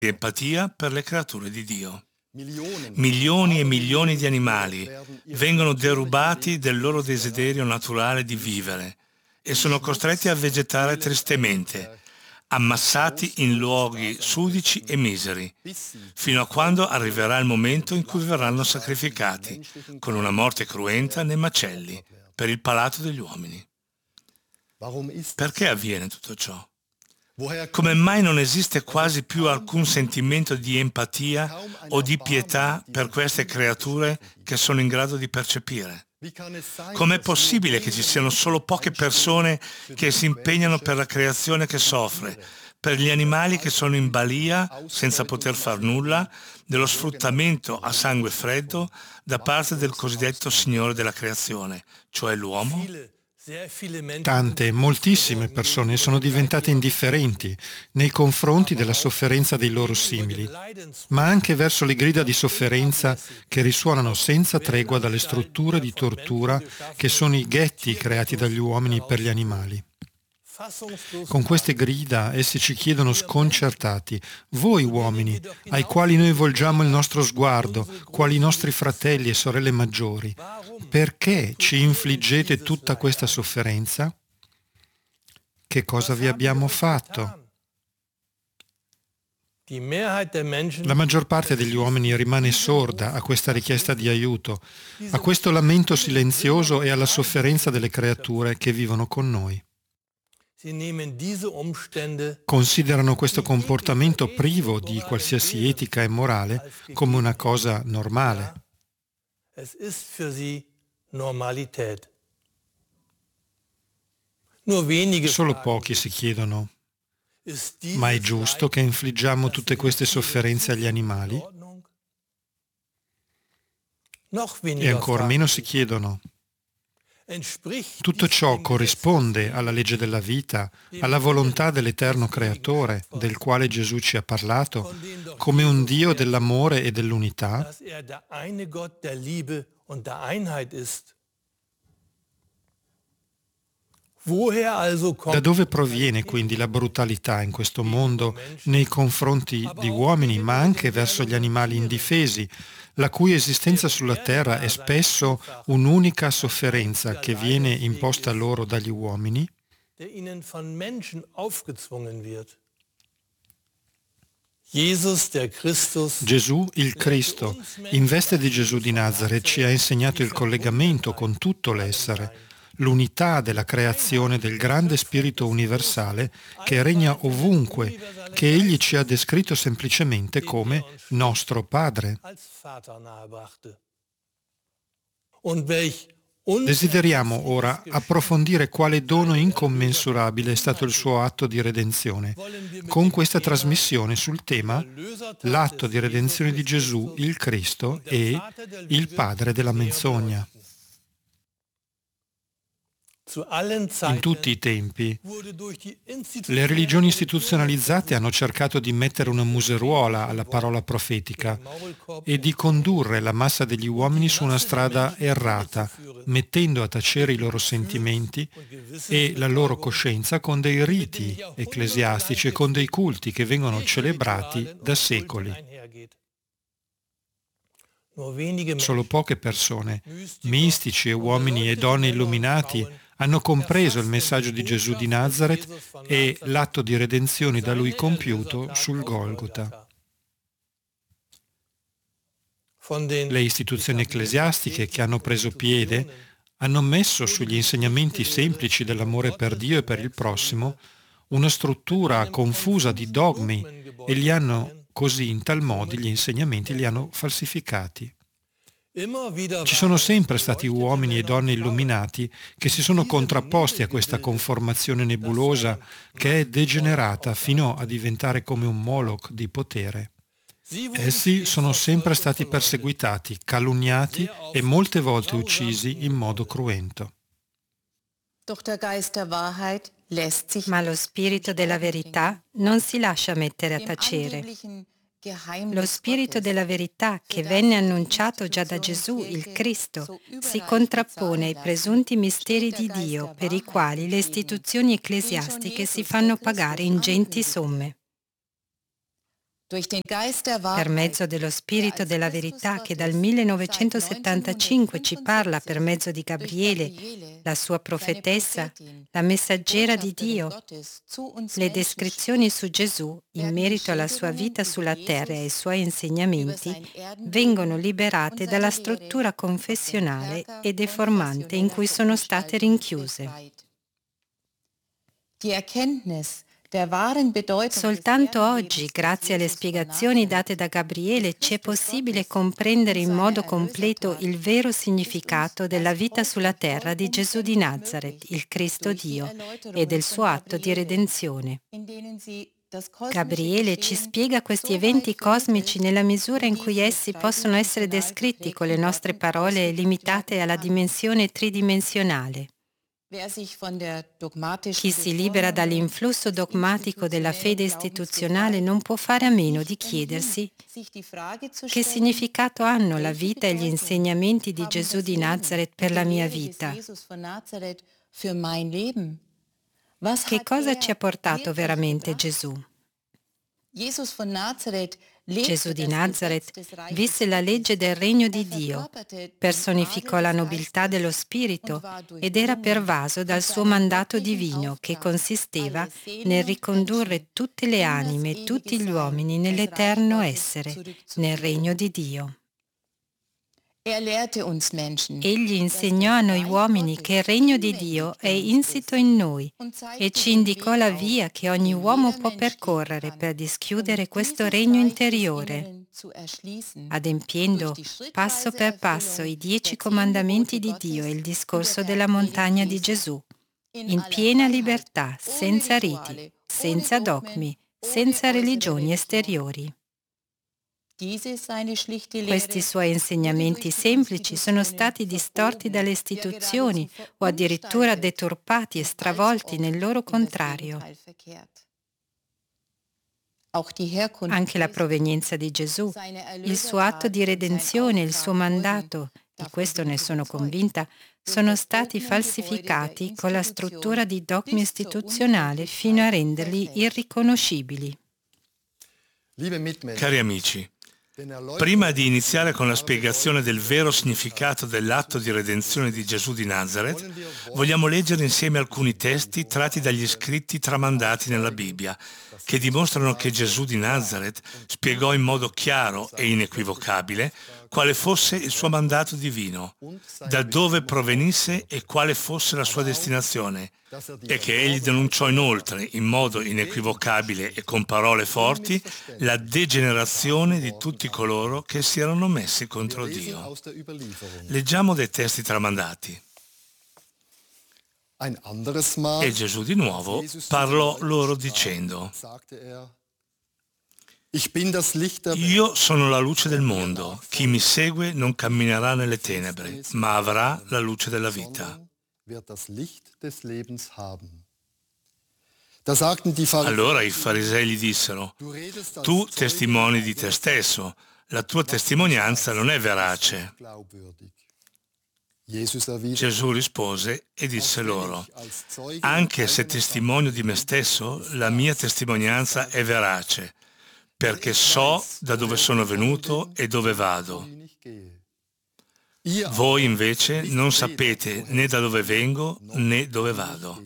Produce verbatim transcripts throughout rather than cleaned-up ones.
di empatia per le creature di Dio. Milioni e milioni di animali vengono derubati del loro desiderio naturale di vivere e sono costretti a vegetare tristemente, ammassati in luoghi sudici e miseri, fino a quando arriverà il momento in cui verranno sacrificati, con una morte cruenta nei macelli, per il palato degli uomini. Perché avviene tutto ciò? Come mai non esiste quasi più alcun sentimento di empatia o di pietà per queste creature che sono in grado di percepire? Com'è possibile che ci siano solo poche persone che si impegnano per la creazione che soffre, per gli animali che sono in balia senza poter far nulla, dello sfruttamento a sangue freddo da parte del cosiddetto Signore della creazione, cioè l'uomo? Tante, moltissime persone sono diventate indifferenti nei confronti della sofferenza dei loro simili, ma anche verso le grida di sofferenza che risuonano senza tregua dalle strutture di tortura che sono i ghetti creati dagli uomini per gli animali. Con queste grida essi ci chiedono sconcertati: voi uomini, ai quali noi volgiamo il nostro sguardo, quali nostri fratelli e sorelle maggiori, perché ci infliggete tutta questa sofferenza? Che cosa vi abbiamo fatto? La maggior parte degli uomini rimane sorda a questa richiesta di aiuto, a questo lamento silenzioso e alla sofferenza delle creature che vivono con noi. Considerano questo comportamento privo di qualsiasi etica e morale come una cosa normale. Solo pochi si chiedono: ma è giusto che infliggiamo tutte queste sofferenze agli animali? E ancor meno si chiedono: tutto ciò corrisponde alla legge della vita, alla volontà dell'eterno creatore, del quale Gesù ci ha parlato, come un Dio dell'amore e dell'unità? Da dove proviene quindi la brutalità in questo mondo nei confronti di uomini, ma anche verso gli animali indifesi, la cui esistenza sulla terra è spesso un'unica sofferenza che viene imposta loro dagli uomini? Gesù, il Cristo, in veste di Gesù di Nazaret, ci ha insegnato il collegamento con tutto l'essere, l'unità della creazione del grande spirito universale che regna ovunque, che egli ci ha descritto semplicemente come nostro Padre. Desideriamo ora approfondire quale dono incommensurabile è stato il suo atto di redenzione con questa trasmissione sul tema l'atto di redenzione di Gesù, il Cristo e il Padre della menzogna. In tutti i tempi, le religioni istituzionalizzate hanno cercato di mettere una museruola alla parola profetica e di condurre la massa degli uomini su una strada errata, mettendo a tacere i loro sentimenti e la loro coscienza con dei riti ecclesiastici e con dei culti che vengono celebrati da secoli. Solo poche persone, mistici e uomini e donne illuminati, hanno compreso il messaggio di Gesù di Nazaret e l'atto di redenzione da lui compiuto sul Golgota. Le istituzioni ecclesiastiche che hanno preso piede hanno messo sugli insegnamenti semplici dell'amore per Dio e per il prossimo una struttura confusa di dogmi e li hanno così, in tal modo, gli insegnamenti li hanno falsificati. Ci sono sempre stati uomini e donne illuminati che si sono contrapposti a questa conformazione nebulosa che è degenerata fino a diventare come un Moloch di potere. Essi sono sempre stati perseguitati, calunniati e molte volte uccisi in modo cruento. Ma lo spirito della verità non si lascia mettere a tacere. Lo spirito della verità che venne annunciato già da Gesù, il Cristo, si contrappone ai presunti misteri di Dio per i quali le istituzioni ecclesiastiche si fanno pagare ingenti somme. Per mezzo dello Spirito della Verità che dal millenovecentosettantacinque ci parla per mezzo di Gabriele, la sua profetessa, la messaggera di Dio, le descrizioni su Gesù in merito alla sua vita sulla terra e ai suoi insegnamenti vengono liberate dalla struttura confessionale e deformante in cui sono state rinchiuse. Soltanto oggi, grazie alle spiegazioni date da Gabriele, ci è possibile comprendere in modo completo il vero significato della vita sulla terra di Gesù di Nazaret, il Cristo Dio, e del suo atto di redenzione. Gabriele ci spiega questi eventi cosmici nella misura in cui essi possono essere descritti con le nostre parole limitate alla dimensione tridimensionale. Chi si libera dall'influsso dogmatico della fede istituzionale non può fare a meno di chiedersi che significato hanno la vita e gli insegnamenti di Gesù di Nazaret per la mia vita. Che cosa ci ha portato veramente Gesù? Gesù di Nazaret visse la legge del regno di Dio, personificò la nobiltà dello spirito ed era pervaso dal suo mandato divino che consisteva nel ricondurre tutte le anime e tutti gli uomini nell'eterno essere, nel regno di Dio. Egli insegnò a noi uomini che il regno di Dio è insito in noi e ci indicò la via che ogni uomo può percorrere per dischiudere questo regno interiore, adempiendo passo per passo i dieci comandamenti di Dio e il discorso della montagna di Gesù, in piena libertà, senza riti, senza dogmi, senza religioni esteriori. Questi suoi insegnamenti semplici sono stati distorti dalle istituzioni o addirittura deturpati e stravolti nel loro contrario. Anche la provenienza di Gesù, il suo atto di redenzione e il suo mandato, di questo ne sono convinta, sono stati falsificati con la struttura di dogmi istituzionale fino a renderli irriconoscibili. Cari amici, prima di iniziare con la spiegazione del vero significato dell'atto di redenzione di Gesù di Nazaret, vogliamo leggere insieme alcuni testi tratti dagli scritti tramandati nella Bibbia, che dimostrano che Gesù di Nazaret spiegò in modo chiaro e inequivocabile quale fosse il suo mandato divino, da dove provenisse e quale fosse la sua destinazione, e che egli denunciò inoltre, in modo inequivocabile e con parole forti, la degenerazione di tutti coloro che si erano messi contro Dio. Leggiamo dei testi tramandati. E Gesù di nuovo parlò loro dicendo: Io sono la luce del mondo, chi mi segue non camminerà nelle tenebre, ma avrà la luce della vita. Allora i farisei gli dissero: Tu testimoni di te stesso, la tua testimonianza non è verace. Gesù rispose e disse loro: Anche se testimonio di me stesso, la mia testimonianza è verace, perché so da dove sono venuto e dove vado. Voi invece non sapete né da dove vengo né dove vado.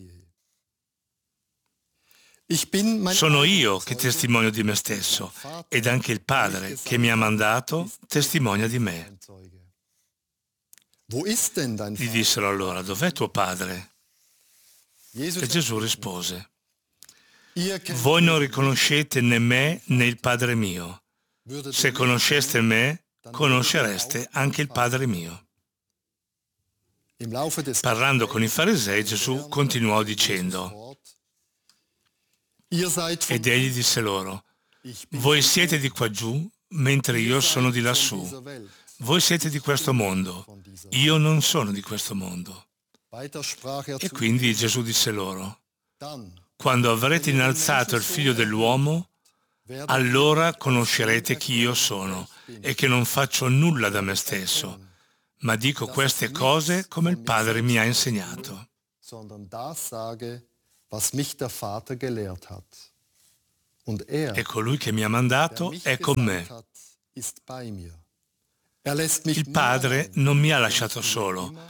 Sono io che testimonio di me stesso, ed anche il Padre che mi ha mandato testimonia di me. Gli dissero allora: Dov'è tuo padre? E Gesù rispose: Voi non riconoscete né me né il Padre mio. Se conosceste me, conoscereste anche il Padre mio. Parlando con i farisei, Gesù continuò dicendo: Ed egli disse loro: Voi siete di qua giù, mentre io sono di lassù. Voi siete di questo mondo, io non sono di questo mondo. E quindi Gesù disse loro: Quando avrete innalzato il Figlio dell'uomo, allora conoscerete chi io sono e che non faccio nulla da me stesso, ma dico queste cose come il Padre mi ha insegnato. e colui che mi ha mandato è con me. Il Padre non mi ha lasciato solo,